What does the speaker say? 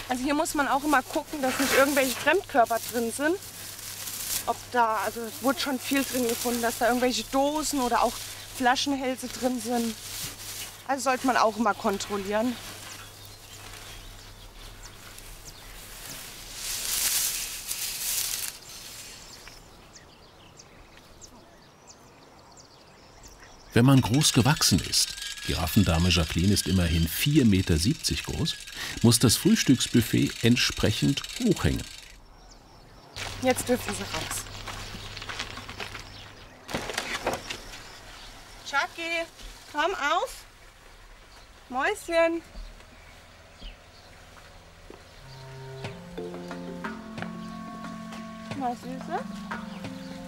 Also hier muss man auch immer gucken, dass nicht irgendwelche Fremdkörper drin sind. Ob da, also es wurde schon viel drin gefunden, dass da irgendwelche Dosen oder auch Flaschenhälse drin sind. Also sollte man auch immer kontrollieren. Wenn man groß gewachsen ist, Giraffendame Jacqueline ist immerhin 4,70 Meter groß, muss das Frühstücksbuffet entsprechend hoch hängen. Jetzt dürfen sie raus. Jackie, komm auf. Mäuschen. Na, Süße.